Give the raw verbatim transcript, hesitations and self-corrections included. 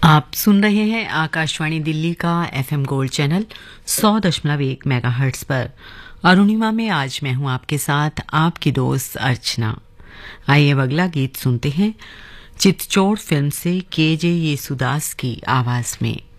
आप सुन रहे हैं आकाशवाणी दिल्ली का एफएम गोल्ड चैनल सौ दशमलव एक मेगाहर्ट्ज पर। अरुणिमा में आज मैं हूं आपके साथ, आपकी दोस्त अर्चना। आइए अब अगला गीत सुनते हैं चितचोड़ फिल्म से के जे येसुदास की आवाज में।